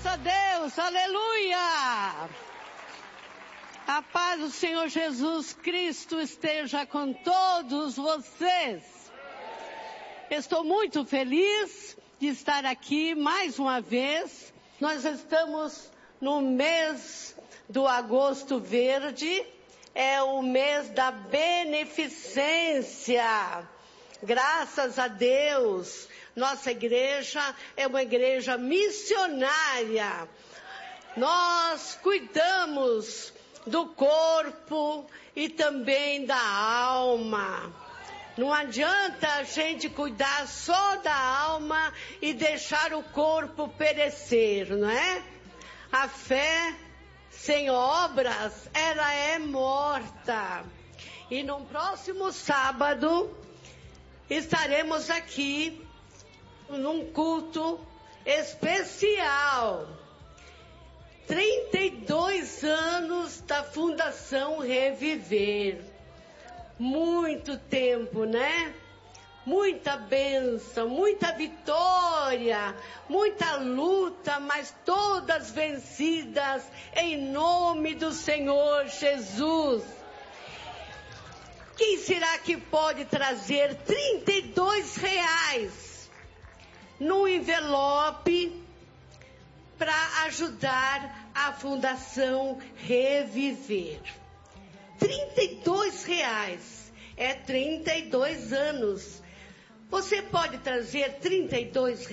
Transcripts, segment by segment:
Graças a Deus, aleluia! A paz do Senhor Jesus Cristo esteja com todos vocês. Estou muito feliz de estar aqui mais uma vez. Nós estamos no mês do Agosto Verde, é o mês da beneficência. Graças a Deus, nossa igreja é uma igreja missionária. Nós cuidamos do corpo e também da alma. Não adianta a gente cuidar só da alma e deixar o corpo perecer, não é? A fé sem obras, ela é morta. E no próximo sábado estaremos aqui num culto especial. 32 anos da Fundação Reviver. Muito tempo, né? Muita bênção, muita vitória, muita luta, mas todas vencidas em nome do Senhor Jesus. Quem será que pode trazer R$32 no envelope para ajudar a Fundação Reviver? R$32 é 32 anos. Você pode trazer R$32?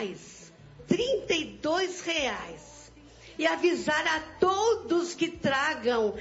R$32 e avisar a todos que tragam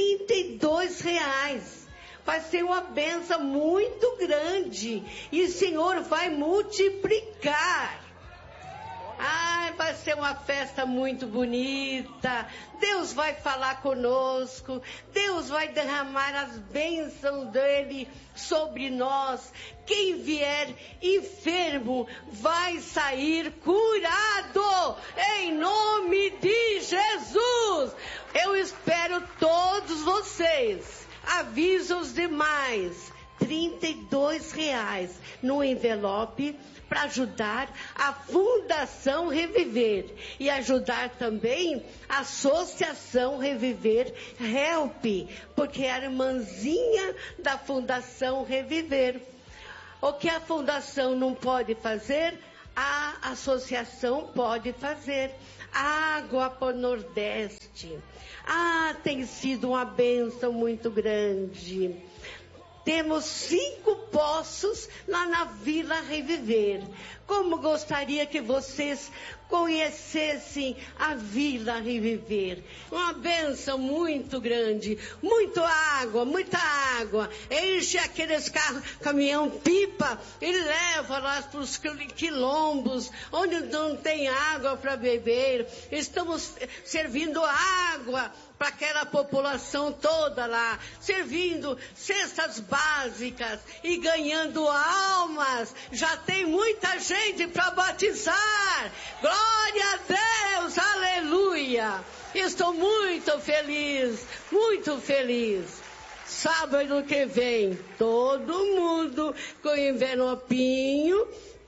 R$32. Vai ser uma bênção muito grande e o Senhor vai multiplicar. Ai, vai ser uma festa muito bonita. Deus vai falar conosco. Deus vai derramar as bênçãos dele sobre nós. Quem vier enfermo vai sair curado. Em nome de Jesus. Eu espero todos vocês. Avisa os demais. R$32 no envelope para ajudar a Fundação Reviver e ajudar também a Associação Reviver Help, porque é a irmãzinha da Fundação Reviver. O que a Fundação não pode fazer, a Associação pode fazer. Água para o Nordeste. Tem sido uma bênção muito grande. Temos 5 poços lá na Vila Reviver. Como gostaria que vocês conhecessem a Vila Reviver. Uma bênção muito grande. Muita água. Enche aqueles carros, caminhão-pipa e leva lá para os quilombos, onde não tem água para beber. Estamos servindo água para aquela população toda lá, servindo cestas básicas e ganhando almas. Já tem muita gente para batizar. Glória a Deus, aleluia. Estou muito feliz, muito feliz. Sábado que vem, todo mundo com envelopinho,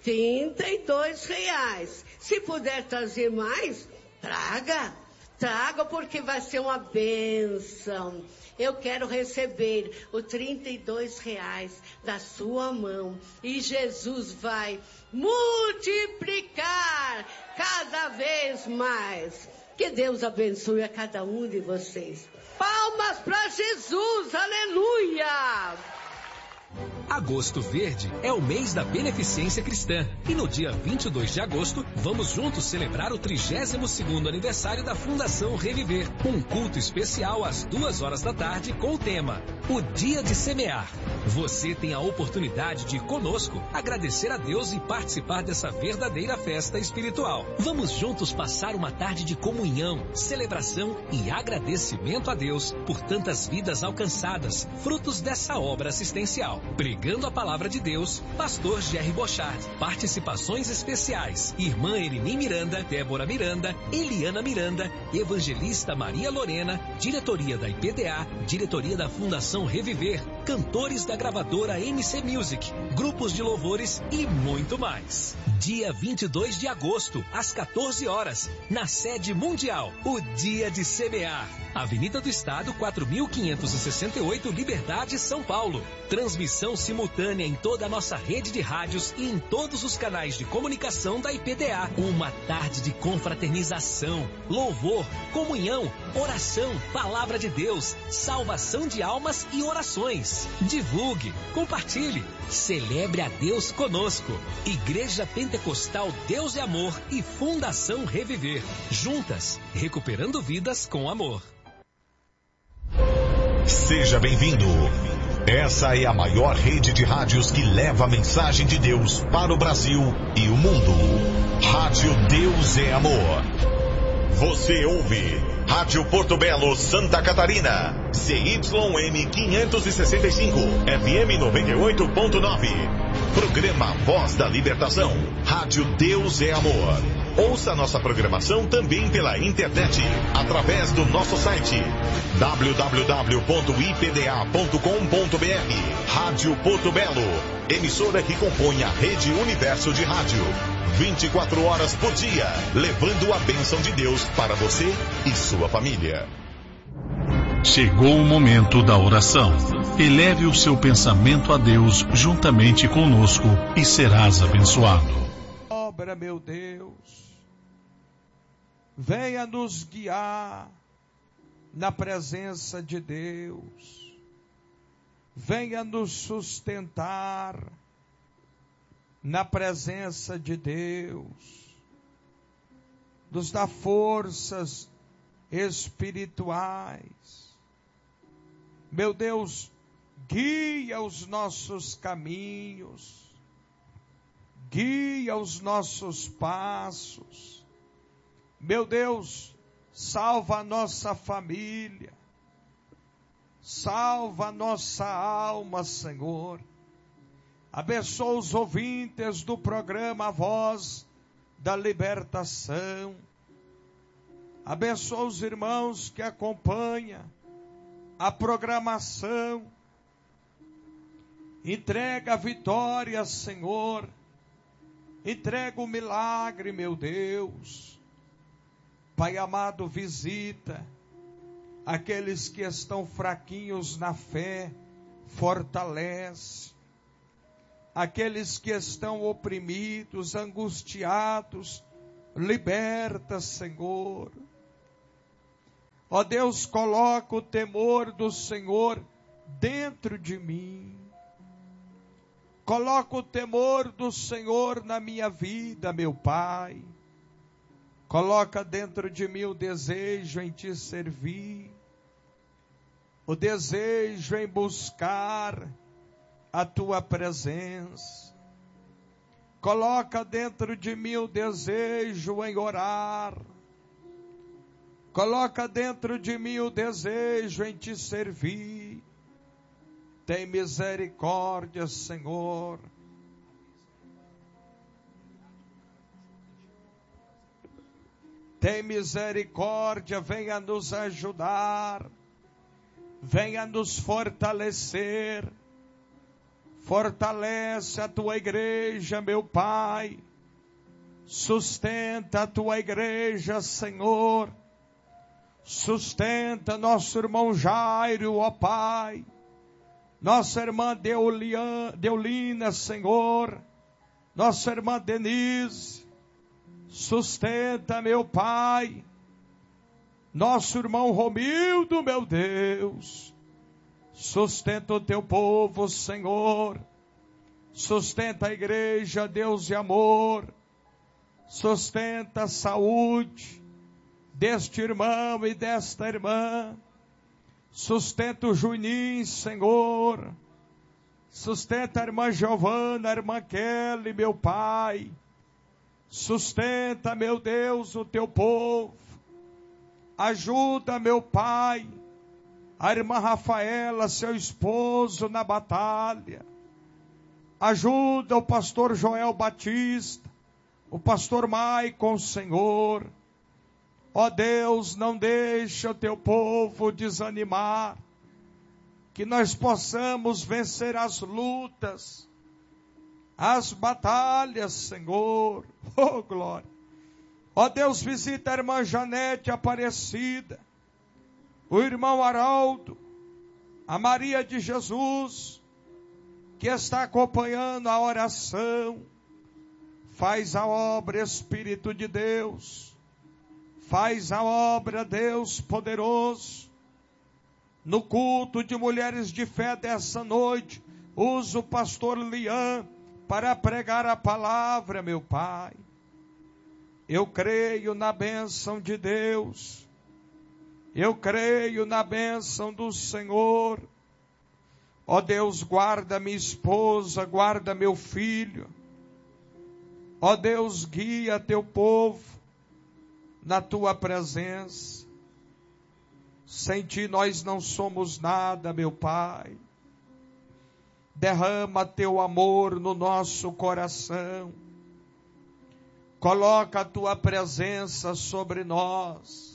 R$32. Se puder trazer mais, traga porque vai ser uma bênção. Eu quero receber os R$32 da sua mão e Jesus vai multiplicar cada vez mais. Que Deus abençoe a cada um de vocês. Palmas para Jesus, aleluia! Agosto Verde é o mês da beneficência cristã e no dia 22 de agosto vamos juntos celebrar o 32º aniversário da Fundação Reviver. Um culto especial às 2h da tarde com o tema O Dia de Semear. Você tem a oportunidade de conosco agradecer a Deus e participar dessa verdadeira festa espiritual. Vamos juntos passar uma tarde de comunhão, celebração e agradecimento a Deus por tantas vidas alcançadas, frutos dessa obra assistencial. Pregando a palavra de Deus, Pastor Jerry Bochard. Participações especiais: Irmã Elini Miranda, Débora Miranda, Eliana Miranda, Evangelista Maria Lorena, Diretoria da IPDA, Diretoria da Fundação Reviver, cantores da gravadora MC Music, grupos de louvores e muito mais. Dia 22 de agosto, às 14 horas, na sede mundial, o Dia de Semear. Avenida do Estado, 4.568, Liberdade, São Paulo. Transmissão simultânea em toda a nossa rede de rádios e em todos os canais de comunicação da IPDA. Uma tarde de confraternização, louvor, comunhão, oração, palavra de Deus, salvação de almas e orações. Divulgue, compartilhe, celebre a Deus conosco. Igreja Pentecostal Deus é Amor e Fundação Reviver. Juntas, recuperando vidas com amor. Seja bem-vindo. Essa é a maior rede de rádios que leva a mensagem de Deus para o Brasil e o mundo. Rádio Deus é Amor. Você ouve Rádio Porto Belo, Santa Catarina. CYM 565, FM 98.9. Programa Voz da Libertação. Rádio Deus é Amor. Ouça nossa programação também pela internet, através do nosso site www.ipda.com.br. Rádio Porto Belo, emissora que compõe a Rede Universo de Rádio. 24 horas por dia, levando a bênção de Deus para você e sua família. Chegou o momento da oração. Eleve o seu pensamento a Deus juntamente conosco e serás abençoado. Obra, meu Deus, venha nos guiar na presença de Deus, venha nos sustentar na presença de Deus, nos dá forças espirituais. Meu Deus, guia os nossos caminhos, guia os nossos passos. Meu Deus, salva a nossa família, salva a nossa alma, Senhor. Abençoa os ouvintes do programa Voz da Libertação. Abençoa os irmãos que acompanham a programação. Entrega a vitória, Senhor. Entrega o milagre, meu Deus. Pai amado, visita aqueles que estão fraquinhos na fé, fortalece. Aqueles que estão oprimidos, angustiados, liberta, Senhor. Ó Deus, coloca o temor do Senhor dentro de mim. Coloca o temor do Senhor na minha vida, meu Pai. Coloca dentro de mim o desejo em te servir, o desejo em buscar a tua presença. Coloca dentro de mim o desejo em orar. Coloca dentro de mim o desejo em te servir. Tem misericórdia, Senhor. Tem misericórdia, venha nos ajudar. Venha nos fortalecer. Fortalece a tua igreja, meu Pai. Sustenta a tua igreja, Senhor. Sustenta nosso irmão Jairo, ó Pai. Nossa irmã Deolina, Senhor. Nossa irmã Denise. Sustenta, meu Pai. Nosso irmão Romildo, meu Deus. Sustenta o teu povo, Senhor. Sustenta a igreja, Deus de amor. Sustenta a saúde deste irmão e desta irmã. Sustenta o Juninho, Senhor. Sustenta a irmã Giovana, a irmã Kelly, meu Pai. Sustenta, meu Deus, o teu povo. Ajuda, meu Pai, a irmã Rafaela, seu esposo, na batalha. Ajuda o pastor Joel Batista, o pastor Maicon, Senhor. Ó Deus, não deixa o teu povo desanimar. que nós possamos vencer as lutas, as batalhas, Senhor. Oh, glória. Ó Deus, visita a irmã Janete Aparecida, o irmão Haroldo, a Maria de Jesus, que está acompanhando a oração. Faz a obra, Espírito de Deus. Faz a obra, Deus poderoso. No culto de mulheres de fé dessa noite, usa o pastor Lian para pregar a palavra, meu Pai. Eu creio na bênção de Deus. Eu creio na bênção do Senhor. Ó Deus, guarda minha esposa, guarda meu filho. Ó Deus, guia teu povo na tua presença. Sem ti nós não somos nada, meu Pai. Derrama teu amor no nosso coração. Coloca a tua presença sobre nós.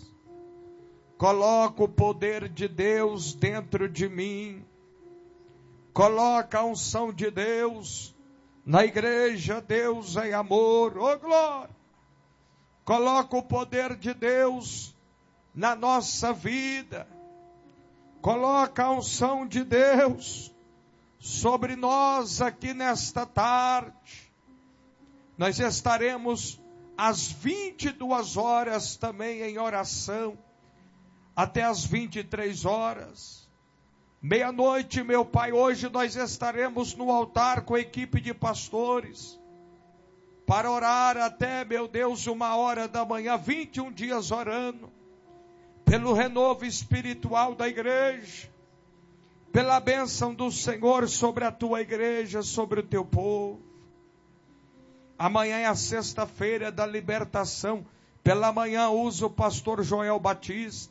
Coloca o poder de Deus dentro de mim. Coloca a unção de Deus na igreja. Deus é amor. Oh, glória! Coloca o poder de Deus na nossa vida. Coloca a unção de Deus sobre nós aqui nesta tarde. Nós estaremos às 22 horas também em oração, até às 23 horas. Meia-noite, meu Pai, hoje nós estaremos no altar com a equipe de pastores, para orar até, meu Deus, 1h da manhã, 21 dias orando, pelo renovo espiritual da igreja, pela bênção do Senhor sobre a tua igreja, sobre o teu povo. Amanhã é a sexta-feira da libertação. Pela manhã usa o pastor Joel Batista.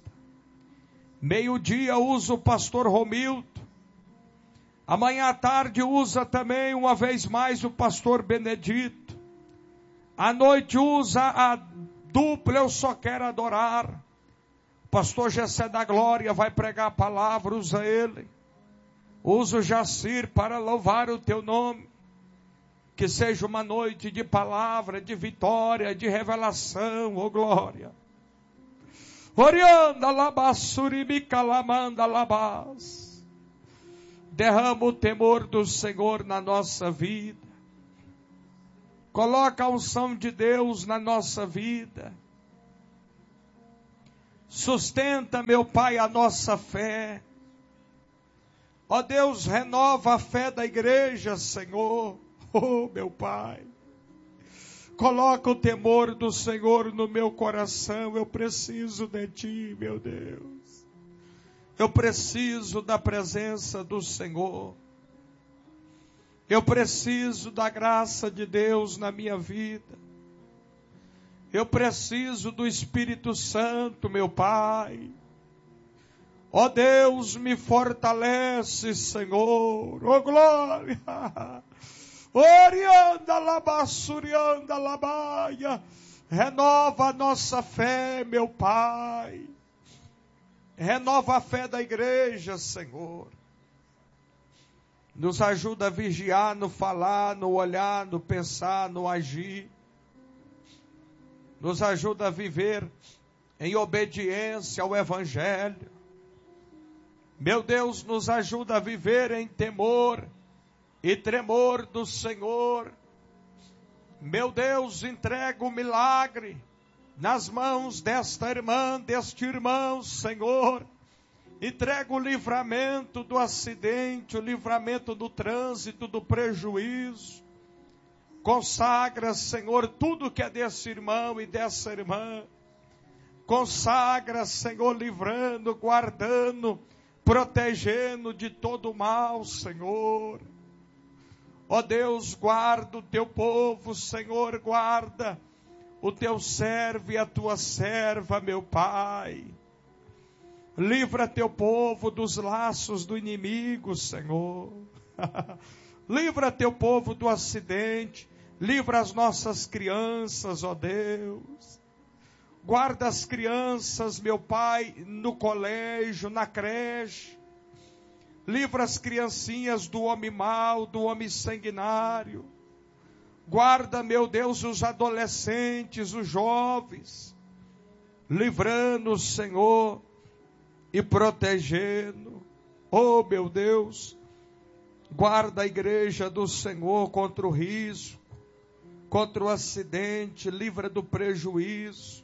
Meio-dia usa o pastor Romildo. Amanhã à tarde usa também, uma vez mais, o pastor Benedito. À noite usa a dupla Eu Só Quero Adorar. O pastor Gessé da Glória vai pregar a palavra, usa ele. Usa o Jacir para louvar o teu nome. Que seja uma noite de palavra, de vitória, de revelação, oh glória. Orianda labassurimica lamanda labas. Derrama o temor do Senhor na nossa vida. Coloca a unção de Deus na nossa vida. Sustenta, meu Pai, a nossa fé. Ó Deus, renova a fé da igreja, Senhor. Oh, meu Pai, coloca o temor do Senhor no meu coração. Eu preciso de Ti, meu Deus. Eu preciso da presença do Senhor. Eu preciso da graça de Deus na minha vida. Eu preciso do Espírito Santo, meu Pai. Ó Deus, me fortalece, Senhor. Oh, glória! Orianda labassurianda labaia. Renova a nossa fé, meu Pai. Renova a fé da igreja, Senhor. Nos ajuda a vigiar no falar, no olhar, no pensar, no agir. Nos ajuda a viver em obediência ao Evangelho. Meu Deus, nos ajuda a viver em temor e tremor do Senhor. Meu Deus, entrega o milagre nas mãos desta irmã, deste irmão, Senhor. Entrega o livramento do acidente, o livramento do trânsito, do prejuízo. Consagra, Senhor, tudo que é desse irmão e dessa irmã. Consagra, Senhor, livrando, guardando, protegendo de todo mal, Senhor. Ó Deus, guarda o teu povo, Senhor, guarda o teu servo e a tua serva, meu Pai. Livra teu povo dos laços do inimigo, Senhor. Livra teu povo do acidente. Livra as nossas crianças, ó Deus. Guarda as crianças, meu Pai, no colégio, na creche. Livra as criancinhas do homem mau, do homem sanguinário. Guarda, meu Deus, os adolescentes, os jovens. Livrando, Senhor, e protegendo. Oh, meu Deus, guarda a igreja do Senhor contra o risco, contra o acidente, livra do prejuízo.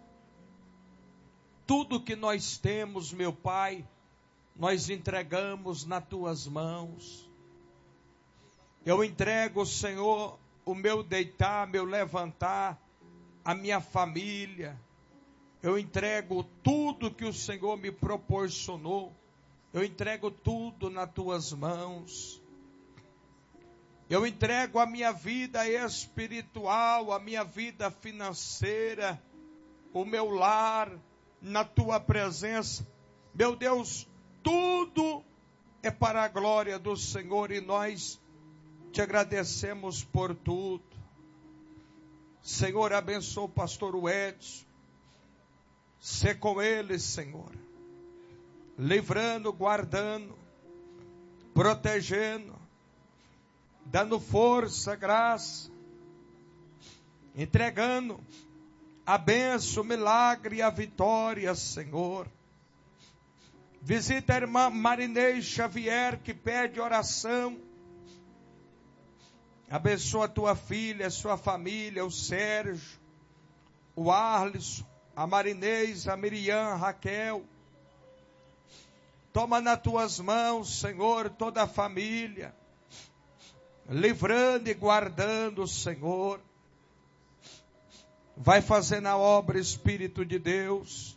Tudo que nós temos, meu Pai, nós entregamos nas tuas mãos. Eu entrego, Senhor, o meu deitar, meu levantar, a minha família. Eu entrego tudo que o Senhor me proporcionou. Eu entrego tudo nas tuas mãos. Eu entrego a minha vida espiritual, a minha vida financeira, o meu lar, na tua presença. Meu Deus, tudo é para a glória do Senhor e nós te agradecemos por tudo. Senhor, abençoa o pastor Edson. Sê com ele, Senhor. Livrando, guardando, protegendo, dando força, graça, entregando a bênção, o milagre e a vitória, Senhor. Visita a irmã Marinês Xavier, que pede oração. Abençoa a tua filha, a sua família, o Sérgio, o Arlisson, a Marinês, a Miriam, a Raquel. Toma nas tuas mãos, Senhor, toda a família, livrando e guardando, Senhor. Vai fazendo a obra, Espírito de Deus.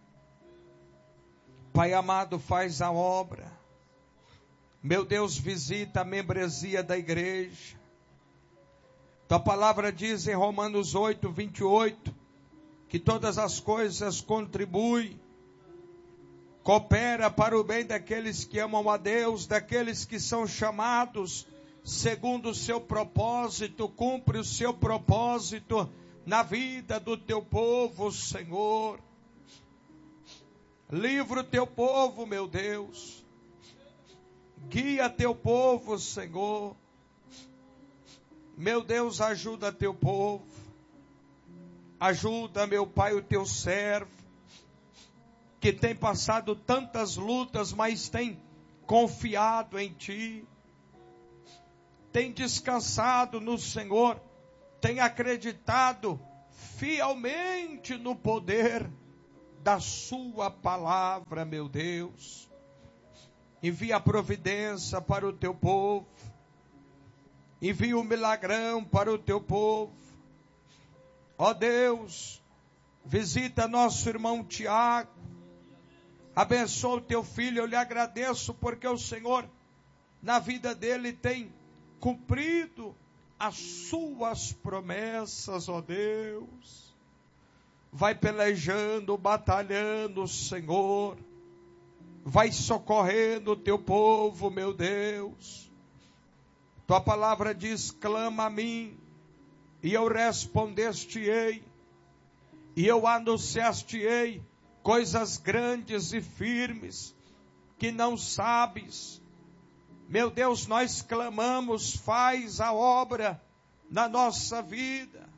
Pai amado, faz a obra. Meu Deus, visita a membresia da igreja. Tua palavra diz em Romanos 8, 28, que todas as coisas contribuem, coopera para o bem daqueles que amam a Deus, daqueles que são chamados segundo o seu propósito. Cumpre o seu propósito na vida do teu povo, Senhor. Livra o teu povo, meu Deus. Guia teu povo, Senhor. Meu Deus, ajuda teu povo. Ajuda, meu Pai, o teu servo, que tem passado tantas lutas, mas tem confiado em Ti. Tem descansado no Senhor. Tem acreditado fielmente no poder da sua palavra, meu Deus. Envia a providência para o teu povo. Envia o milagrão para o teu povo. Ó Deus, visita nosso irmão Tiago. Abençoa o teu filho. Eu lhe agradeço porque o Senhor, na vida dele, tem cumprido as suas promessas, ó Deus. Vai pelejando, batalhando, Senhor. Vai socorrendo o teu povo, meu Deus. Tua palavra diz, clama a mim, e eu respondeste-ei, e eu anunciaste-ei coisas grandes e firmes, que não sabes. Meu Deus, nós clamamos, faz a obra na nossa vida.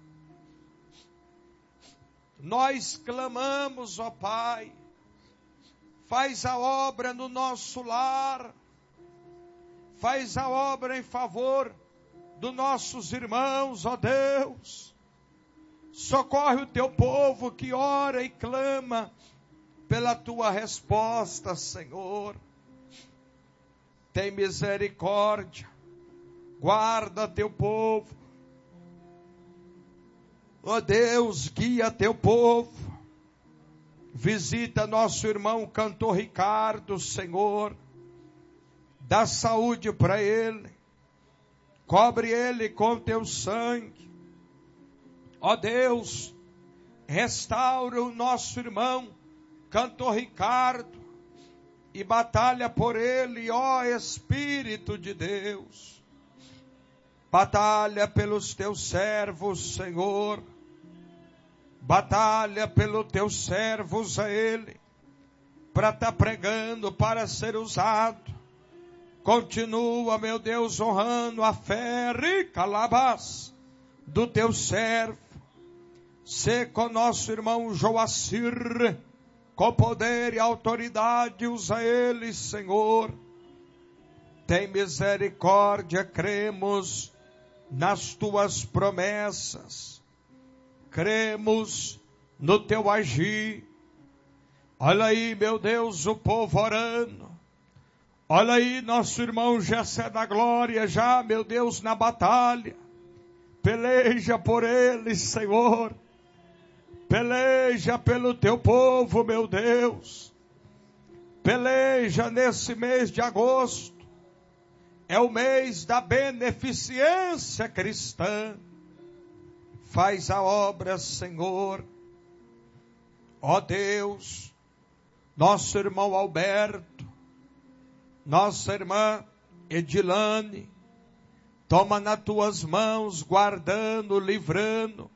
Nós clamamos, ó Pai, faz a obra no nosso lar, faz a obra em favor dos nossos irmãos, ó Deus. Socorre o teu povo que ora e clama pela tua resposta, Senhor. Tem misericórdia, guarda teu povo. Ó Deus, guia teu povo. Visita nosso irmão cantor Ricardo, Senhor. Dá saúde para ele. Cobre ele com teu sangue. Ó Deus, restaura o nosso irmão cantor Ricardo. E batalha por ele, ó Espírito de Deus. Batalha pelos teus servos, Senhor. Batalha pelos teus servos a ele. Para estar pregando, para ser usado. Continua, meu Deus, honrando a fé, calabás, do teu servo. Sê com nosso irmão Joacir, com poder e autoridade, usa ele, Senhor. Tem misericórdia, cremos nas tuas promessas. Cremos no teu agir. Olha aí, meu Deus, o povo orando. Olha aí, nosso irmão Jessé da Glória, já, meu Deus, na batalha. Peleja por eles, Senhor. Peleja pelo teu povo, meu Deus. Peleja nesse mês de agosto. É o mês da beneficência cristã. Faz a obra, Senhor. Ó Deus, nosso irmão Alberto, nossa irmã Edilane, toma nas tuas mãos, guardando, livrando,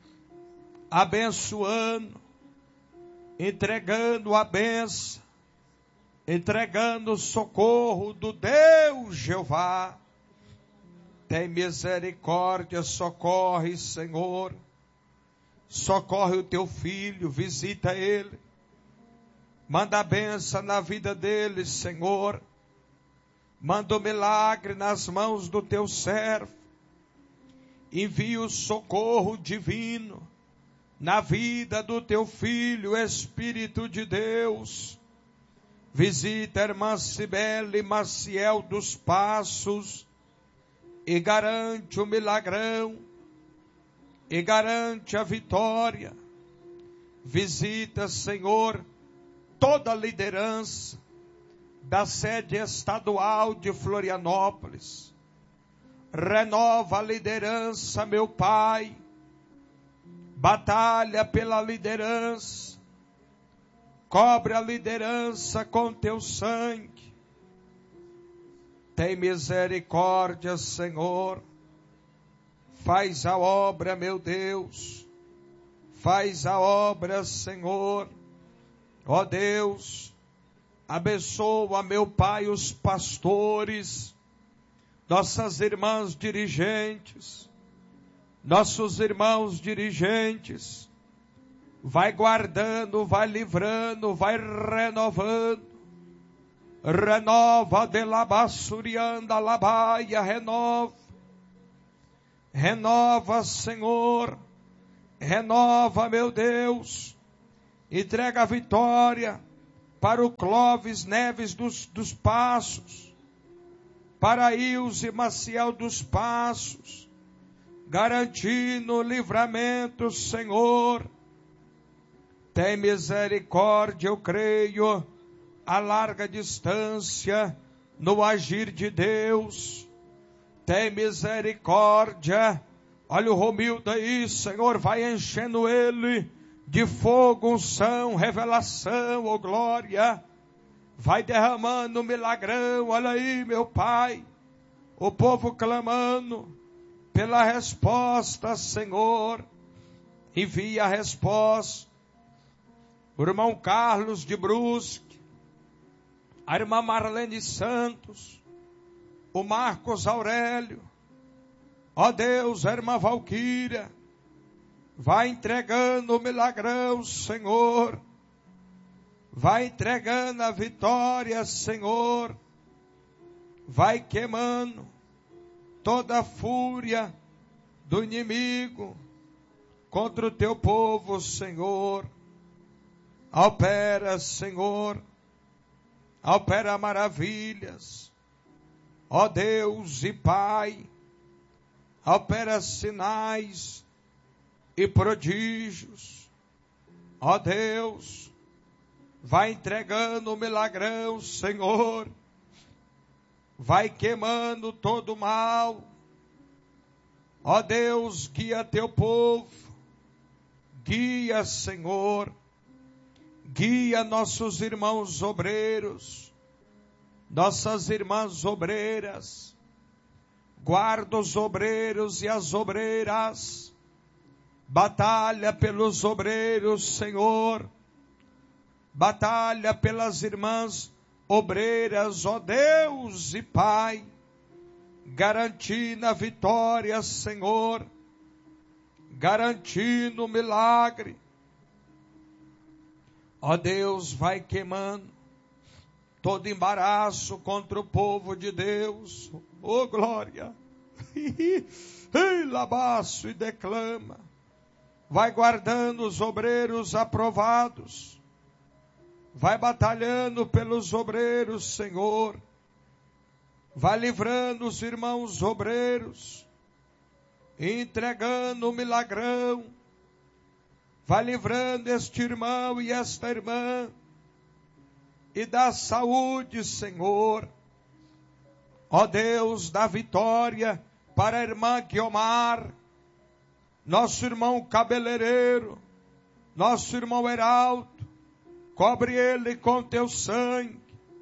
abençoando, entregando a bênção, entregando o socorro do Deus Jeová. Tem misericórdia, socorre, Senhor. Socorre o teu filho, visita ele. Manda a bênção na vida dele, Senhor. Manda o milagre nas mãos do teu servo. Envia o socorro divino na vida do teu filho, Espírito de Deus. Visita a irmã Cibele Maciel dos Passos e garante o milagrão, e garante a vitória. Visita, Senhor, toda a liderança da sede estadual de Florianópolis. Renova a liderança, meu Pai. Batalha pela liderança. Cobre a liderança com teu sangue. Tem misericórdia, Senhor. Faz a obra, meu Deus. Faz a obra, Senhor. Ó Deus, abençoa, meu Pai, os pastores, nossas irmãs dirigentes, nossos irmãos dirigentes. Vai guardando, vai livrando, vai renovando. Renova de labassurianda labaia, renova. Renova, Senhor. Renova, meu Deus. Entrega a vitória para o Clóvis Neves dos Passos, para Ilse Maciel dos Passos, garantindo o livramento, Senhor. Tem misericórdia, eu creio, a larga distância no agir de Deus. Tem misericórdia. Olha o Romildo aí, Senhor, vai enchendo ele de fogo, unção, revelação, oh glória. Vai derramando um milagrão, olha aí, meu Pai. O povo clamando pela resposta, Senhor. Envia a resposta. O irmão Carlos de Brusque, a irmã Marlene Santos, o Marcos Aurélio, ó Deus, a irmã Valquíria, vai entregando o milagrão, Senhor, vai entregando a vitória, Senhor, vai queimando toda a fúria do inimigo contra o teu povo, Senhor. Opera, Senhor, opera maravilhas, ó Deus e Pai, opera sinais e prodígios, ó Deus, vai entregando o milagrão, Senhor, vai queimando todo o mal, ó Deus, guia teu povo, guia, Senhor, guia nossos irmãos obreiros, nossas irmãs obreiras, guarda os obreiros e as obreiras, batalha pelos obreiros, Senhor, batalha pelas irmãs obreiras, ó Deus e Pai, garantindo a vitória, Senhor, garantindo o milagre. Ó Deus, vai queimando todo embaraço contra o povo de Deus. Ô glória! Ei, labaço e declama. Vai guardando os obreiros aprovados. Vai batalhando pelos obreiros, Senhor. Vai livrando os irmãos obreiros. Entregando o milagrão. Vai livrando este irmão e esta irmã. E dá saúde, Senhor. Ó Deus, dá vitória para a irmã Guiomar, nosso irmão cabeleireiro, nosso irmão Heraldo. Cobre ele com teu sangue.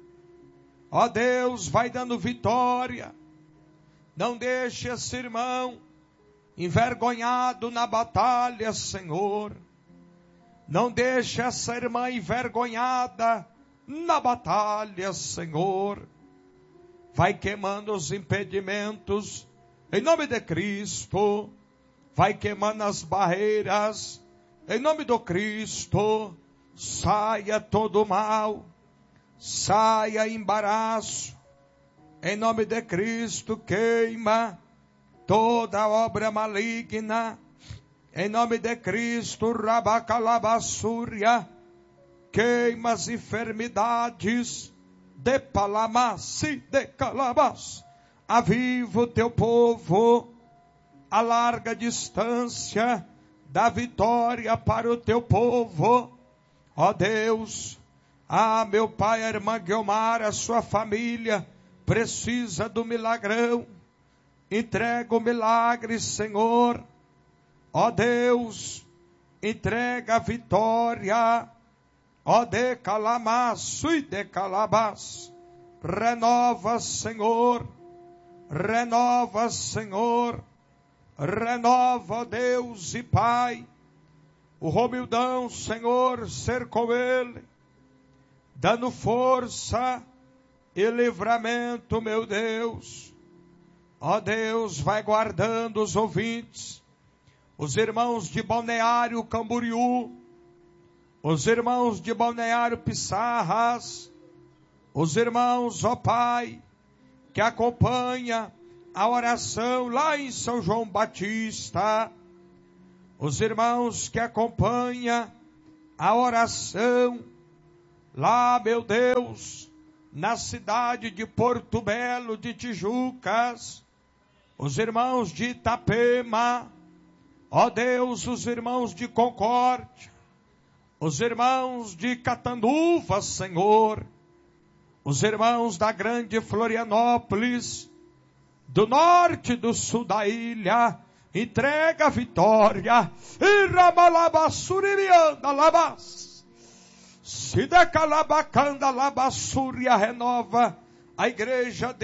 Ó Deus, vai dando vitória. Não deixe esse irmão envergonhado na batalha, Senhor. Não deixe essa irmã envergonhada na batalha, Senhor. Vai queimando os impedimentos, em nome de Cristo. Vai queimando as barreiras, em nome do Cristo. Saia todo mal, saia embaraço, em nome de Cristo. Queima toda obra maligna, em nome de Cristo. Rabacalabassúria, queima as enfermidades, de palamassi, de calabas. Aviva o teu povo, a larga distância, dá vitória para o teu povo. Ó Deus, meu Pai, a irmã Guiomar, a sua família, precisa do milagrão. Entrega o milagre, Senhor. Ó Deus, entrega a vitória. Ó de calamaço e de calabás. Renova, Senhor. Renova, Senhor. Renova, ó Deus e Pai. O Romildão, Senhor, ser com ele, dando força e livramento, meu Deus. Ó Deus, vai guardando os ouvintes, os irmãos de Balneário Camboriú, os irmãos de Balneário Pissarras, os irmãos, ó Pai, que acompanha a oração lá em São João Batista, os irmãos que acompanham a oração lá, meu Deus, na cidade de Porto Belo de Tijucas, os irmãos de Itapema, ó Deus, os irmãos de Concórdia, os irmãos de Catanduva, Senhor, os irmãos da grande Florianópolis, do norte e do sul da ilha. Entrega a vitória. E ramalabassuririanda labas. Se decalabacanda labassúria, renova a igreja de